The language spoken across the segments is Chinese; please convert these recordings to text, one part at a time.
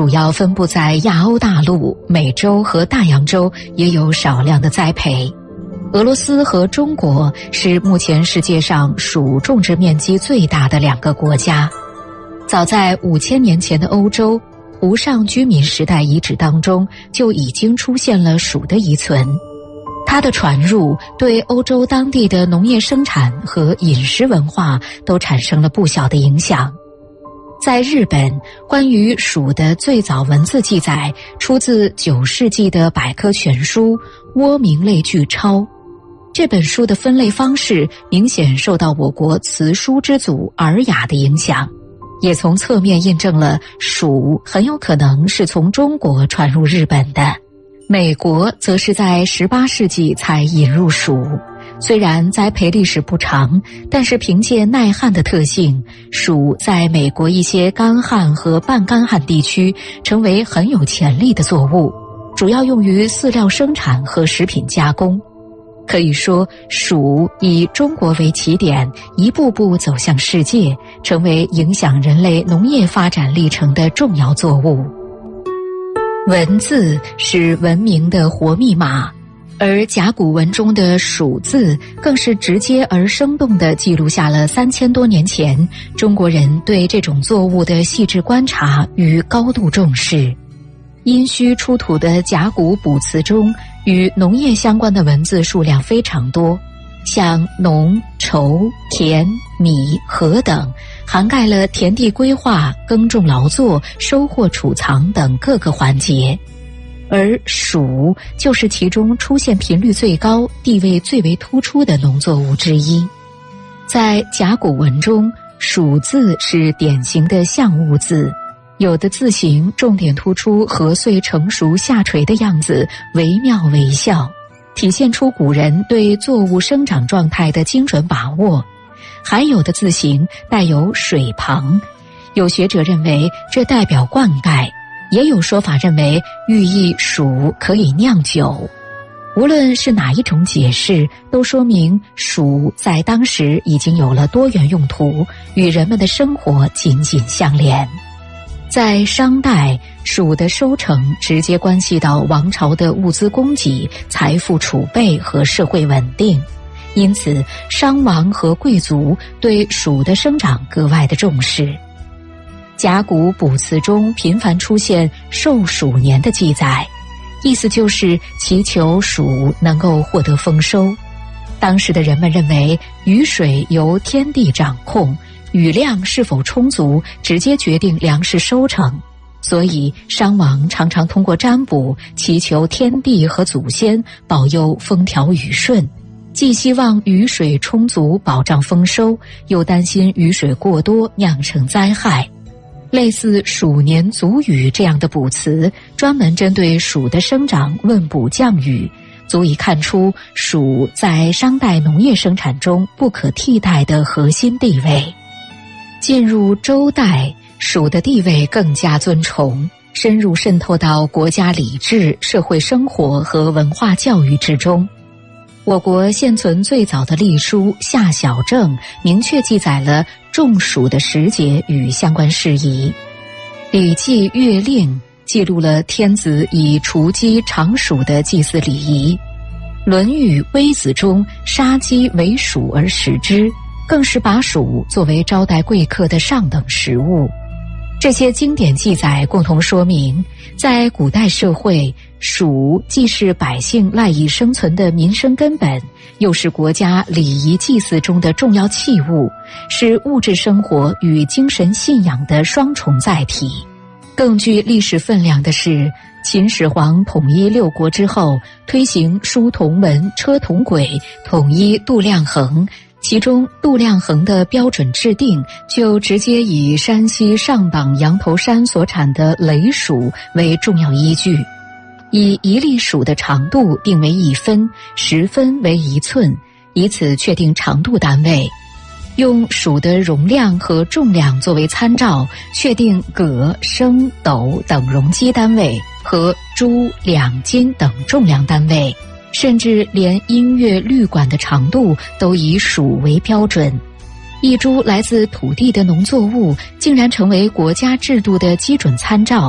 主要分布在亚欧大陆、美洲和大洋洲，也有少量的栽培。俄罗斯和中国是目前世界上薯种植面积最大的2个国家。早在5000年前的欧洲，湖上居民时代遗址当中就已经出现了薯的遗存。它的传入对欧洲当地的农业生产和饮食文化都产生了不小的影响。在日本，关于薯的最早文字记载出自9世纪的百科全书《倭名类聚钞》。这本书的分类方式明显受到我国词书之祖《尔雅》的影响，也从侧面印证了薯很有可能是从中国传入日本的。美国则是在18世纪才引入薯，虽然栽培历史不长，但是凭借耐旱的特性，薯在美国一些干旱和半干旱地区成为很有潜力的作物，主要用于饲料生产和食品加工。可以说，薯以中国为起点，一步步走向世界，成为影响人类农业发展历程的重要作物。文字是文明的活密码，而甲骨文中的蜀字更是直接而生动地记录下了3000多年前中国人对这种作物的细致观察与高度重视。殷墟出土的甲骨卜辞中与农业相关的文字数量非常多，像农、畴、田、米、禾等，涵盖了田地规划、耕种劳作、收获储藏等各个环节。而黍就是其中出现频率最高、地位最为突出的农作物之一。在甲骨文中，黍字是典型的象物字，有的字形重点突出禾穗成熟下垂的样子，惟妙惟肖，体现出古人对作物生长状态的精准把握。还有的字形带有水旁，有学者认为这代表灌溉，也有说法认为寓意黍可以酿酒。无论是哪一种解释，都说明黍在当时已经有了多元用途，与人们的生活紧紧相连。在商代，黍的收成直接关系到王朝的物资供给、财富储备和社会稳定，因此商王和贵族对黍的生长格外的重视。甲骨卜辞中频繁出现寿黍年的记载，意思就是祈求黍能够获得丰收。当时的人们认为雨水由天地掌控，雨量是否充足直接决定粮食收成，所以商王常常通过占卜祈求天地和祖先保佑风调雨顺，既希望雨水充足保障丰收，又担心雨水过多酿成灾害。类似黍年足雨这样的卜辞，专门针对黍的生长问卜降雨，足以看出黍在商代农业生产中不可替代的核心地位。进入周代，黍的地位更加尊崇，深入渗透到国家礼制、社会生活和文化教育之中。我国现存最早的隶书《夏小正》明确记载了种黍的时节与相关事宜。《礼记·乐令》记录了天子以雏鸡尝黍的祭祀礼仪。《论语·微子》中杀鸡为黍而食之，更是把黍作为招待贵客的上等食物。这些经典记载共同说明，在古代社会，黍既是百姓赖以生存的民生根本，又是国家礼仪祭祀中的重要器物，是物质生活与精神信仰的双重载体。更具历史分量的是，秦始皇统一6国之后，推行书同文、车同轨，统一度量衡。其中度量衡的标准制定就直接以山西上榜羊头山所产的雷黍为重要依据，以一粒黍的长度定为1分，10分为1寸，以此确定长度单位。用黍的容量和重量作为参照，确定葛、升、斗等容积单位和铢、两、斤等重量单位。甚至连音乐律管的长度都以黍为标准。一株来自土地的农作物竟然成为国家制度的基准参照，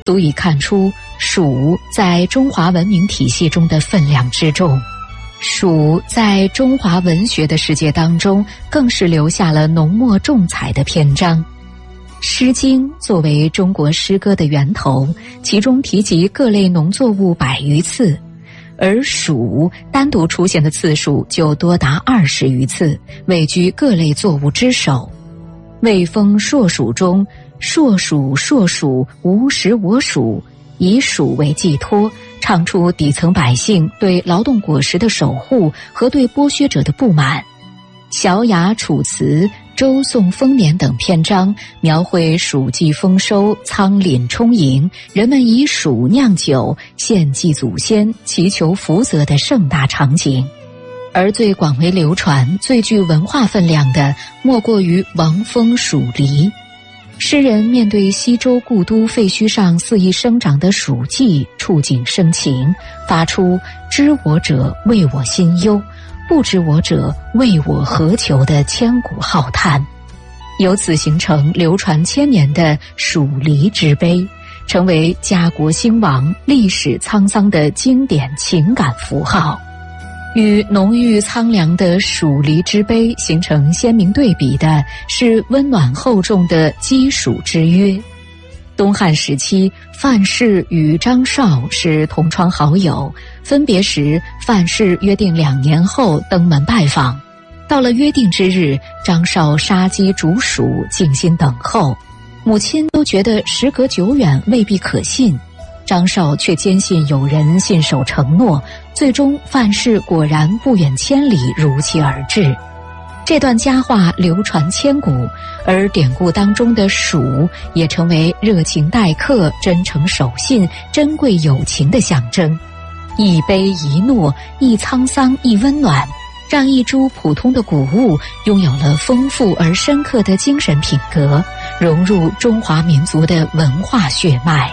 足以看出蜀在中华文明体系中的分量之重。蜀在中华文学的世界当中，更是留下了浓墨重彩的篇章。《诗经》作为中国诗歌的源头，其中提及各类农作物100余次，而蜀单独出现的次数就多达20余次，位居各类作物之首。魏风硕蜀中，硕蜀硕蜀，无食我黍，以黍为寄托，唱出底层百姓对劳动果实的守护和对剥削者的不满。小雅、楚辞、周宋丰年等篇章描绘黍季丰收，仓廪充盈，人们以黍酿酒，献祭祖先，祈求福泽的盛大场景。而最广为流传、最具文化分量的，莫过于王风黍离。诗人面对西周故都废墟上肆意生长的黍稷，触景生情，发出知我者为我心忧，不知我者为我何求的千古浩叹，由此形成流传千年的黍离之悲，成为家国兴亡、历史沧桑的经典情感符号。与浓郁苍凉的黍离之悲形成鲜明对比的是温暖厚重的击黍之约。东汉时期，范氏与张绍是同窗好友，分别时范氏约定2年后登门拜访。到了约定之日，张绍杀鸡煮黍，静心等候。母亲都觉得时隔久远，未必可信。张绍却坚信有人信守承诺，最终范氏果然不远千里如期而至。这段佳话流传千古，而典故当中的黍也成为热情待客、真诚守信、珍贵友情的象征。一悲一诺，一沧桑一温暖，让一株普通的谷物拥有了丰富而深刻的精神品格，融入中华民族的文化血脉。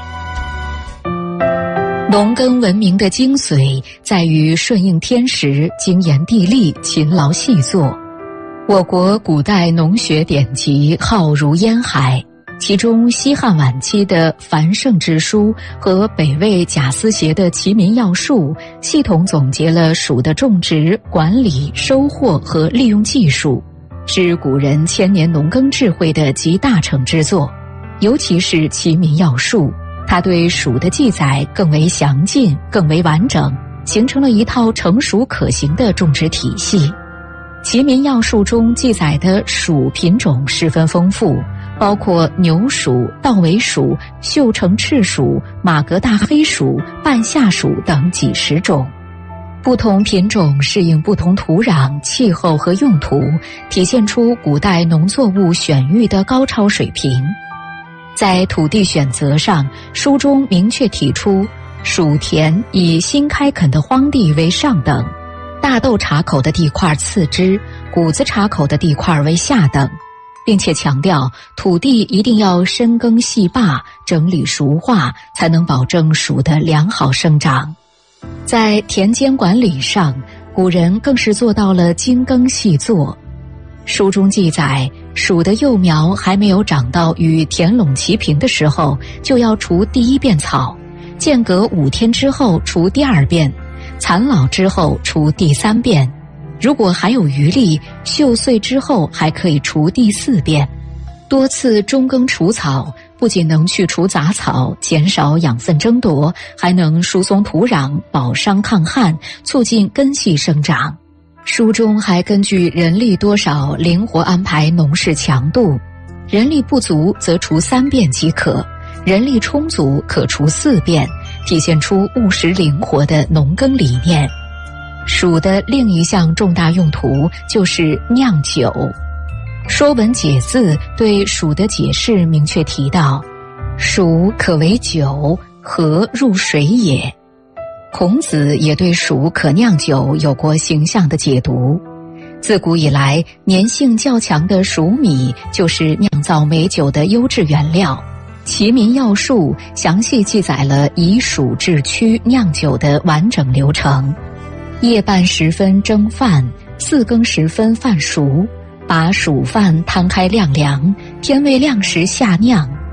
农耕文明的精髓在于顺应天时、精研地利、勤劳细作。我国古代农学典籍浩如烟海，其中西汉晚期的《繁盛之书》和北魏贾思勰的《齐民要术》系统总结了黍的种植、管理、收获和利用技术，是古人千年农耕智慧的集大成之作。尤其是《齐民要术》，它对黍的记载更为详尽、更为完整，形成了一套成熟可行的种植体系。《齐民要术》中记载的黍品种十分丰富，包括牛黍、稻尾黍、绣城赤黍、马格大黑黍、半夏黍等几十种。不同品种适应不同土壤、气候和用途，体现出古代农作物选育的高超水平。在土地选择上，书中明确提出，黍田以新开垦的荒地为上等，大豆茬口的地块次之，谷子茬口的地块为下等，并且强调土地一定要深耕细坝，整理熟化，才能保证黍的良好生长。在田间管理上，古人更是做到了精耕细作。书中记载，黍的幼苗还没有长到与田垄齐平的时候，就要除第1遍草，间隔5天之后除第2遍，残老之后除第3遍，如果还有余力，锈碎之后还可以除第4遍。多次中耕除草，不仅能去除杂草，减少养分争夺，还能疏松土壤，保墒抗旱，促进根系生长。书中还根据人力多少灵活安排农事强度，人力不足则除3遍即可，人力充足可除4遍，体现出务实灵活的农耕理念。黍的另一项重大用途就是酿酒。《说文解字》对黍的解释明确提到，黍可为酒，何入水也。孔子也对黍可酿酒有过形象的解读。自古以来，粘性较强的黍米就是酿造美酒的优质原料。《齐民要术》详细记载了以黍制曲酿酒的完整流程。夜半时分蒸饭，4更时分饭熟，把黍饭摊开晾凉，天未亮时下酿。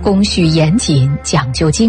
工序严谨，讲究精